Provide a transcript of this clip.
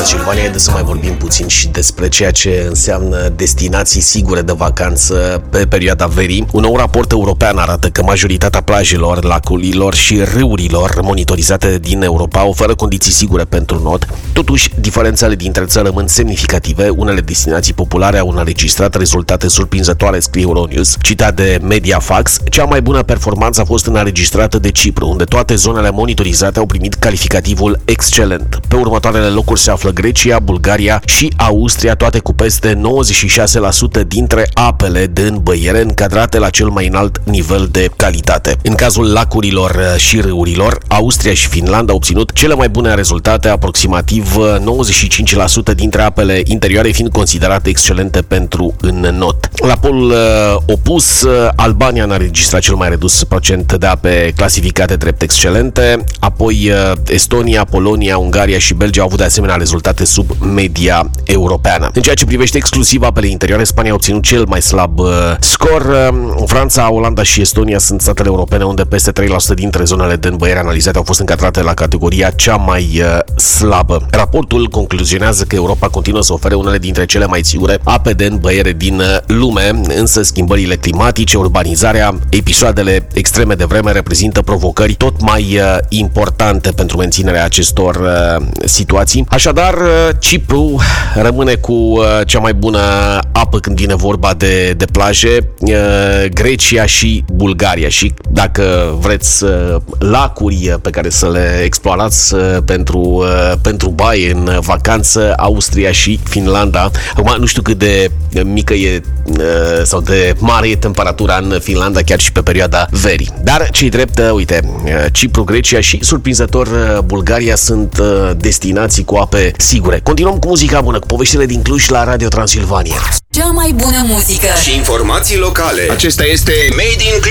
Transilvania. Haideți să mai vorbim puțin și despre ceea ce înseamnă destinații sigure de vacanță pe perioada verii. Un nou raport european arată că majoritatea plajelor, lacurilor și râurilor monitorizate din Europa oferă condiții sigure pentru not. Totuși, diferențele dintre țări rămân semnificative. Unele destinații populare au înregistrat rezultate surprinzătoare, scrie Euronews. Citat de Mediafax, cea mai bună performanță a fost înregistrată de Cipru, unde toate zonele monitorizate au primit calificativul excelent. Pe următoarele locuri se află Grecia, Bulgaria și Austria, toate cu peste 96% dintre apele de îmbăiere încadrate la cel mai înalt nivel de calitate. În cazul lacurilor și râurilor, Austria și Finlanda au obținut cele mai bune rezultate, aproximativ 95% dintre apele interioare fiind considerate excelente pentru înnot. La polul opus, Albania a înregistrat cel mai redus procent de ape clasificate drept excelente, apoi Estonia, Polonia, Ungaria și Belgia au avut de asemenea rezultate sub media europeană. În ceea ce privește exclusiv apele interioare, Spania a obținut cel mai slab scor. Franța, Olanda și Estonia sunt statele europene unde peste 3% dintre zonele de îmbăiere analizate au fost încadrate la categoria cea mai slabă. Raportul concluzionează că Europa continuă să ofere unele dintre cele mai sigure ape de îmbăiere din lume, însă schimbările climatice, urbanizarea, episoadele extreme de vreme reprezintă provocări tot mai importante pentru menținerea acestor situații. Așadar, Cipru rămâne cu cea mai bună apă când vine vorba de plaje, Grecia și Bulgaria. Și dacă vreți lacuri pe care să le explorați pentru baie în vacanță, Austria și Finlanda. Acum nu știu cât de mică e sau de mare e temperatura în Finlanda chiar și pe perioada verii. Dar ce-i drept, uite, Cipru, Grecia și surprinzător Bulgaria sunt destinații cu ape sigure. Continuăm cu muzica bună, cu poveștile din Cluj la Radio Transilvania. Cea mai bună muzică și informații locale. Acesta este Made in Cluj.